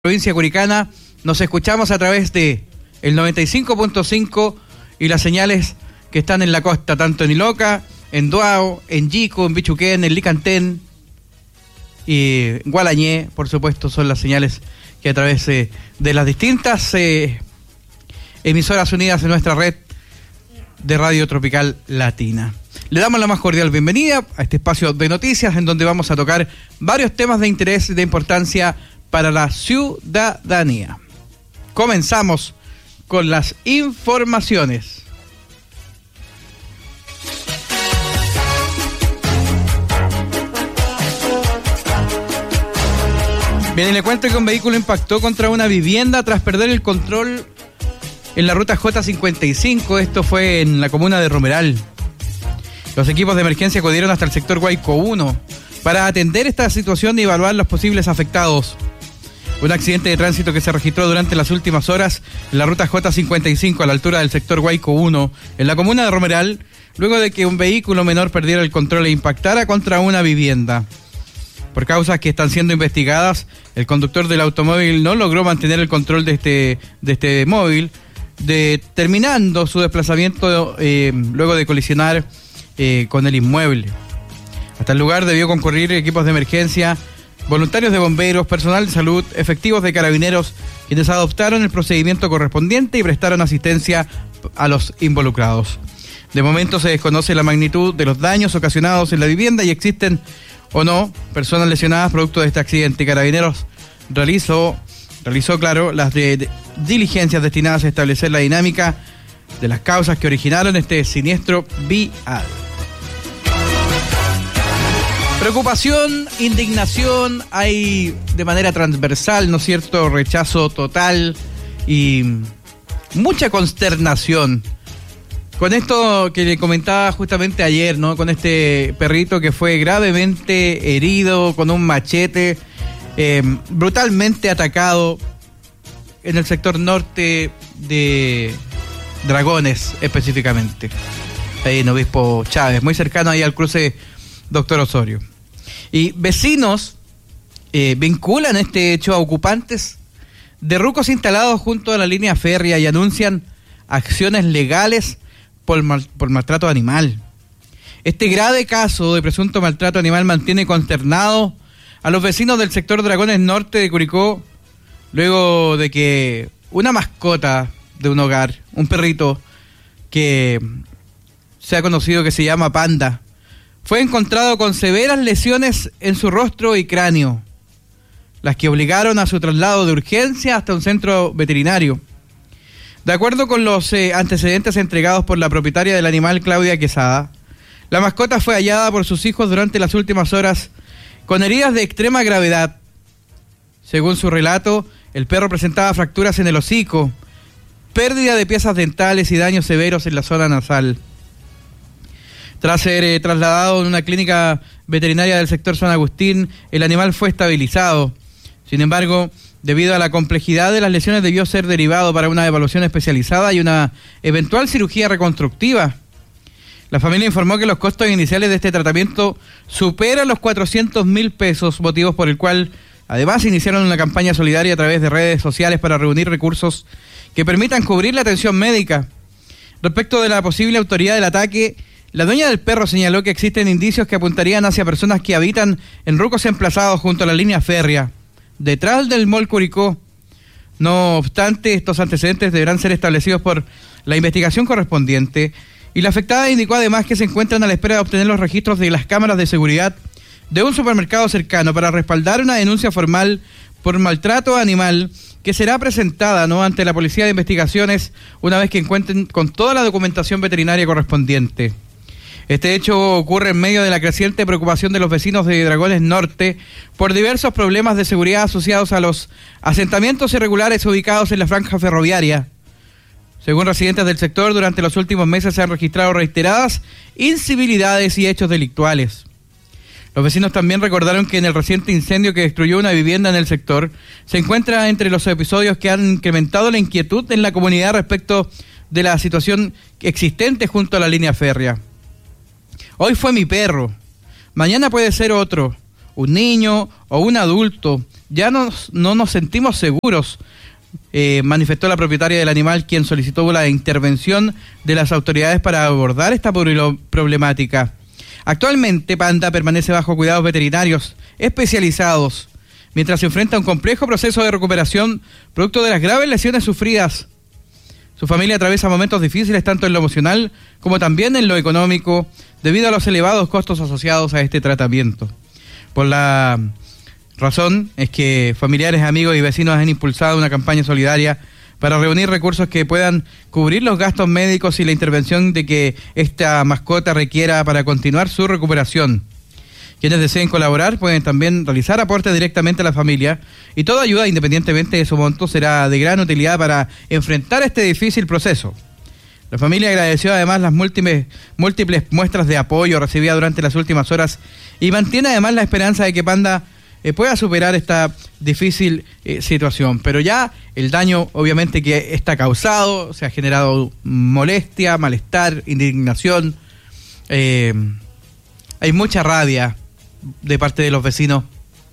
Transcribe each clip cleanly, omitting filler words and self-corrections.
Provincia Curicana, nos escuchamos a través de el 95.5 y las señales que están en la costa, tanto en Iloca, en Duao, en Yico, en Bichuquén, en Licantén y en Gualañé, por supuesto, son las señales que a través de las distintas emisoras unidas en nuestra red de Radio Tropical Latina. Le damos la más cordial bienvenida a este espacio de noticias en donde vamos a tocar varios temas de interés y de importancia para la ciudadanía. Comenzamos con las informaciones. Bien, y le cuento que un vehículo impactó contra una vivienda tras perder el control en la ruta J55. Esto fue en la comuna de Romeral. Los equipos de emergencia acudieron hasta el sector Guayco 1 para atender esta situación y evaluar los posibles afectados. Un accidente de tránsito que se registró durante las últimas horas en la ruta J55 a la altura del sector Guayco 1, en la comuna de Romeral, luego de que un vehículo menor perdiera el control e impactara contra una vivienda. Por causas que están siendo investigadas, el conductor del automóvil no logró mantener el control de este móvil, terminando su desplazamiento luego de colisionar con el inmueble. Hasta el lugar debió concurrir equipos de emergencia, voluntarios de bomberos, personal de salud, efectivos de carabineros, quienes adoptaron el procedimiento correspondiente y prestaron asistencia a los involucrados. De momento se desconoce la magnitud de los daños ocasionados en la vivienda y existen o no personas lesionadas producto de este accidente. Carabineros realizó las diligencias destinadas a establecer la dinámica de las causas que originaron este siniestro vial. Preocupación, indignación, hay de manera transversal, ¿no es cierto?, rechazo total y mucha consternación. Con esto que le comentaba justamente ayer, ¿no?, con este perrito que fue gravemente herido con un machete, brutalmente atacado en el sector norte de Dragones específicamente, ahí en Obispo Chávez, muy cercano ahí al cruce Doctor Osorio. Y vecinos vinculan este hecho a ocupantes de rucos instalados junto a la línea férrea y anuncian acciones legales por maltrato animal. Este grave caso de presunto maltrato animal mantiene consternado a los vecinos del sector Dragones Norte de Curicó, luego de que una mascota de un hogar, un perrito que se ha conocido que se llama Panda, fue encontrado con severas lesiones en su rostro y cráneo, las que obligaron a su traslado de urgencia hasta un centro veterinario. De acuerdo con los antecedentes entregados por la propietaria del animal, Claudia Quesada, la mascota fue hallada por sus hijos durante las últimas horas con heridas de extrema gravedad. Según su relato, el perro presentaba fracturas en el hocico, pérdida de piezas dentales y daños severos en la zona nasal. Tras ser trasladado en una clínica veterinaria del sector San Agustín, el animal fue estabilizado. Sin embargo, debido a la complejidad de las lesiones, debió ser derivado para una evaluación especializada y una eventual cirugía reconstructiva. La familia informó que los costos iniciales de este tratamiento superan los 400.000 pesos, motivos por el cual además iniciaron una campaña solidaria a través de redes sociales para reunir recursos que permitan cubrir la atención médica. Respecto de la posible autoría del ataque, la dueña del perro señaló que existen indicios que apuntarían hacia personas que habitan en rucos emplazados junto a la línea férrea, detrás del Mall Curicó. No obstante, estos antecedentes deberán ser establecidos por la investigación correspondiente, y la afectada indicó además que se encuentran a la espera de obtener los registros de las cámaras de seguridad de un supermercado cercano para respaldar una denuncia formal por maltrato animal que será presentada ante la Policía de Investigaciones una vez que encuentren con toda la documentación veterinaria correspondiente. Este hecho ocurre en medio de la creciente preocupación de los vecinos de Dragones Norte por diversos problemas de seguridad asociados a los asentamientos irregulares ubicados en la franja ferroviaria. Según residentes del sector, durante los últimos meses se han registrado reiteradas incivilidades y hechos delictuales. Los vecinos también recordaron que en el reciente incendio que destruyó una vivienda en el sector, se encuentra entre los episodios que han incrementado la inquietud en la comunidad respecto de la situación existente junto a la línea férrea. Hoy fue mi perro, mañana puede ser otro. un niño o un adulto. Ya no nos sentimos seguros, manifestó la propietaria del animal, quien solicitó la intervención de las autoridades para abordar esta problemática. Actualmente, Panda permanece bajo cuidados veterinarios especializados, mientras se enfrenta a un complejo proceso de recuperación producto de las graves lesiones sufridas. Su familia atraviesa momentos difíciles tanto en lo emocional como también en lo económico, debido a los elevados costos asociados a este tratamiento. Por la razón es que familiares, amigos y vecinos han impulsado una campaña solidaria para reunir recursos que puedan cubrir los gastos médicos y la intervención de que esta mascota requiera para continuar su recuperación. Quienes deseen colaborar pueden también realizar aportes directamente a la familia, y toda ayuda, independientemente de su monto, será de gran utilidad para enfrentar este difícil proceso. La familia agradeció además las múltiples muestras de apoyo recibidas durante las últimas horas y mantiene además la esperanza de que Panda pueda superar esta difícil situación. Pero ya el daño obviamente que está causado, se ha generado molestia, malestar, indignación, hay mucha rabia de parte de los vecinos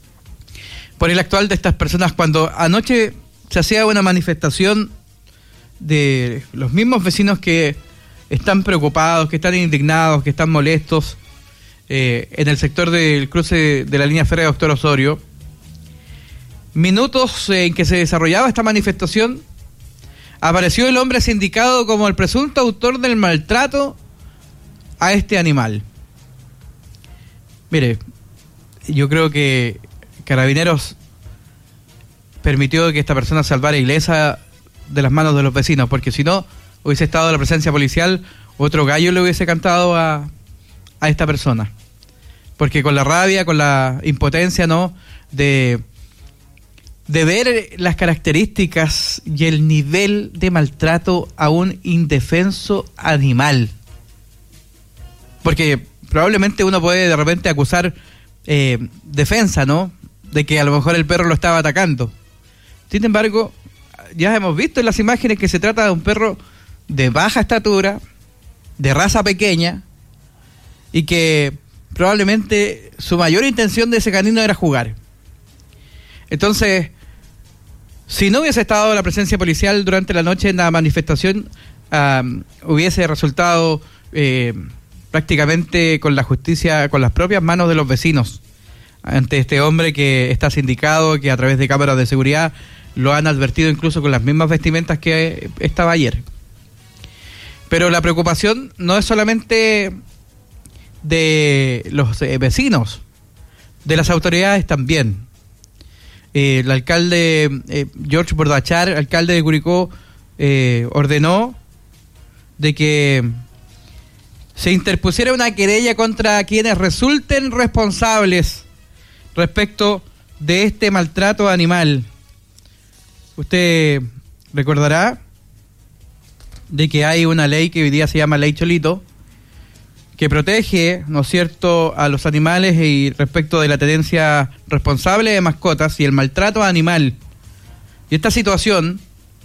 por el actual de estas personas. Cuando anoche se hacía una manifestación de los mismos vecinos que están preocupados, que están indignados, que están molestos, en el sector del cruce de la línea férrea Doctor Osorio, minutos en que se desarrollaba esta manifestación, apareció el hombre sindicado como el presunto autor del maltrato a este animal. Mire, yo creo que Carabineros permitió que esta persona salvara ilesa de las manos de los vecinos, porque si no hubiese estado la presencia policial, otro gallo le hubiese cantado a esta persona, porque con la rabia, con la impotencia, ¿no?, de ver las características y el nivel de maltrato a un indefenso animal, porque probablemente uno puede de repente acusar defensa, ¿no?, de que a lo mejor el perro lo estaba atacando. Sin embargo, ya hemos visto en las imágenes que se trata de un perro de baja estatura, de raza pequeña, y que probablemente su mayor intención de ese canino era jugar. Entonces, si no hubiese estado la presencia policial durante la noche en la manifestación, hubiese resultado prácticamente con la justicia, con las propias manos de los vecinos, ante este hombre que está sindicado, que a través de cámaras de seguridad lo han advertido incluso con las mismas vestimentas que estaba ayer. Pero la preocupación no es solamente de los vecinos, de las autoridades también. El alcalde George Bordachar, alcalde de Curicó, ordenó de que se interpusiera una querella contra quienes resulten responsables respecto de este maltrato animal. Usted recordará de que hay una ley que hoy día se llama Ley Cholito, que protege, ¿no es cierto?, a los animales y respecto de la tenencia responsable de mascotas y el maltrato animal. Y esta situación,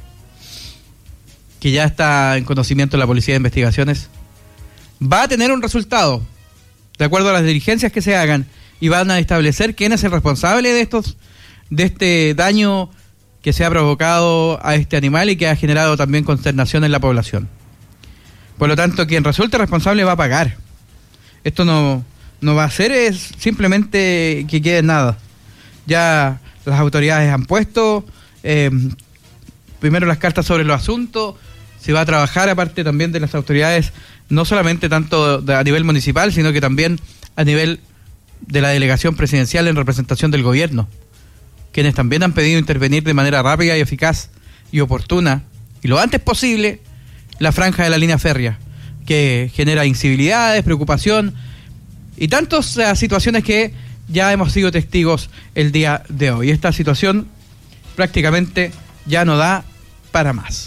que ya está en conocimiento de la Policía de Investigaciones, va a tener un resultado, de acuerdo a las diligencias que se hagan, y van a establecer quién es el responsable de este daño que se ha provocado a este animal y que ha generado también consternación en la población. Por lo tanto, quien resulte responsable va a pagar. Esto no va a ser es simplemente que quede nada. Ya las autoridades han puesto primero las cartas sobre los asuntos. Se va a trabajar, aparte también de las autoridades, no solamente tanto a nivel municipal, sino que también a nivel de la delegación presidencial en representación del gobierno, quienes también han pedido intervenir de manera rápida y eficaz y oportuna, y lo antes posible, la franja de la línea férrea, que genera incivilidades, preocupación y tantas situaciones que ya hemos sido testigos el día de hoy. Esta situación prácticamente ya no da para más.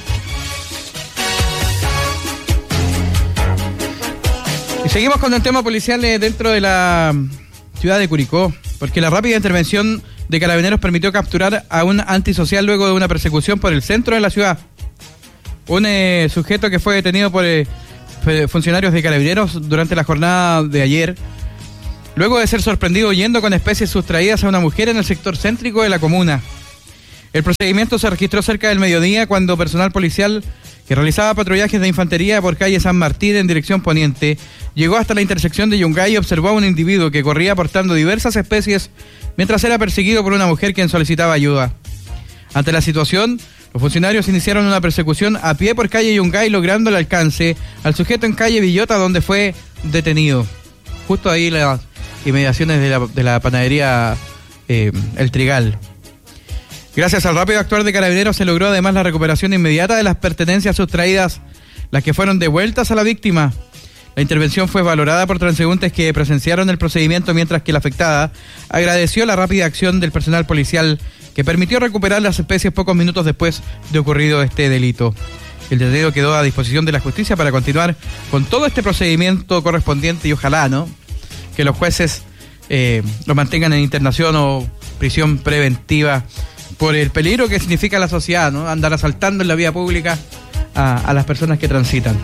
Y seguimos con el tema policial dentro de la ciudad de Curicó, porque la rápida intervención de Carabineros permitió capturar a un antisocial luego de una persecución por el centro de la ciudad. Un sujeto que fue detenido por funcionarios de Carabineros durante la jornada de ayer luego de ser sorprendido huyendo con especies sustraídas a una mujer en el sector céntrico de la comuna. El procedimiento se registró cerca del mediodía cuando personal policial que realizaba patrullajes de infantería por calle San Martín en dirección poniente llegó hasta la intersección de Yungay y observó a un individuo que corría portando diversas especies mientras era perseguido por una mujer quien solicitaba ayuda. Ante la situación, los funcionarios iniciaron una persecución a pie por calle Yungay, logrando el alcance al sujeto en calle Villota, donde fue detenido. Justo ahí las inmediaciones de la panadería El Trigal. Gracias al rápido actuar de Carabineros se logró además la recuperación inmediata de las pertenencias sustraídas, las que fueron devueltas a la víctima. La intervención fue valorada por transeúntes que presenciaron el procedimiento, mientras que la afectada agradeció la rápida acción del personal policial que permitió recuperar las especies pocos minutos después de ocurrido este delito. El detenido quedó a disposición de la justicia para continuar con todo este procedimiento correspondiente y ojalá, ¿no?, que los jueces lo mantengan en internación o prisión preventiva por el peligro que significa la sociedad, ¿no?, andar asaltando en la vía pública a las personas que transitan.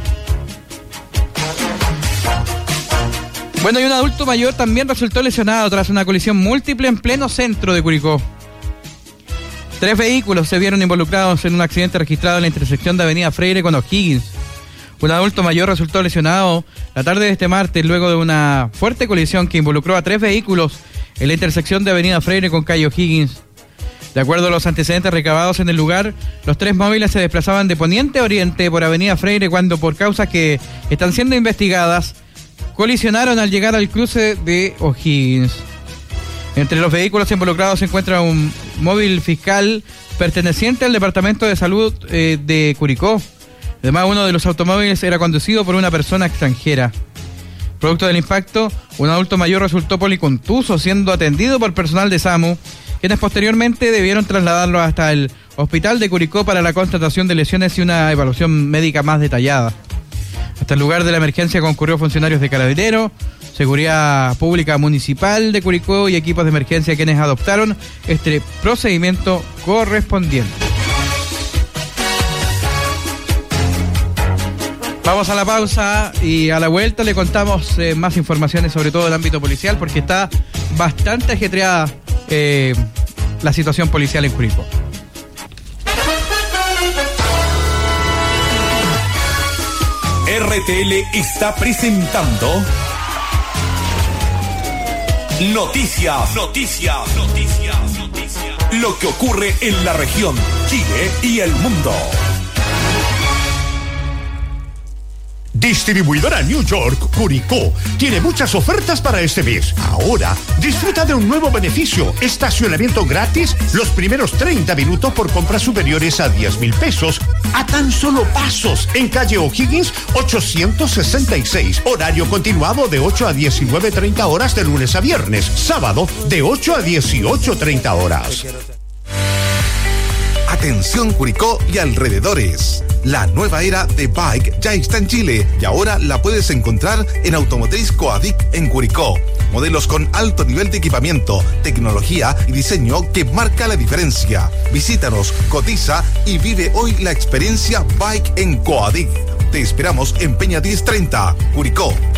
Bueno, y un adulto mayor también resultó lesionado tras una colisión múltiple en pleno centro de Curicó. 3 vehículos se vieron involucrados en un accidente registrado en la intersección de Avenida Freire con O'Higgins. Un adulto mayor resultó lesionado la tarde de este martes luego de una fuerte colisión que involucró a 3 vehículos en la intersección de Avenida Freire con calle O'Higgins. De acuerdo a los antecedentes recabados en el lugar, los 3 móviles se desplazaban de poniente a oriente por Avenida Freire cuando, por causas que están siendo investigadas, colisionaron al llegar al cruce de O'Higgins. Entre los vehículos involucrados se encuentra un móvil fiscal perteneciente al Departamento de Salud de Curicó. Además, uno de los automóviles era conducido por una persona extranjera. Producto del impacto, un adulto mayor resultó policontuso, siendo atendido por personal de SAMU, quienes posteriormente debieron trasladarlo hasta el hospital de Curicó para la constatación de lesiones y una evaluación médica más detallada. Hasta el lugar de la emergencia concurrió funcionarios de Carabineros, Seguridad Pública Municipal de Curicó y equipos de emergencia, quienes adoptaron este procedimiento correspondiente. Vamos a la pausa y a la vuelta le contamos más informaciones sobre todo el ámbito policial, porque está bastante ajetreada la situación policial en Curicó. RTL está presentando Noticias. Lo que ocurre en la región, Chile y el mundo. Distribuidora New York Curicó tiene muchas ofertas para este mes. Ahora, disfruta de un nuevo beneficio: estacionamiento gratis los primeros 30 minutos por compras superiores a 10,000 pesos, a tan solo pasos, en calle O'Higgins 866. Horario continuado de 8 a 19:30 horas de lunes a viernes. Sábado de 8 a 18:30 horas. Atención Curicó y alrededores. La nueva era de Bike ya está en Chile y ahora la puedes encontrar en Automotriz Coadic en Curicó. Modelos con alto nivel de equipamiento, tecnología y diseño que marca la diferencia. Visítanos, cotiza y vive hoy la experiencia Bike en Coadic. Te esperamos en Peña 1030, Curicó.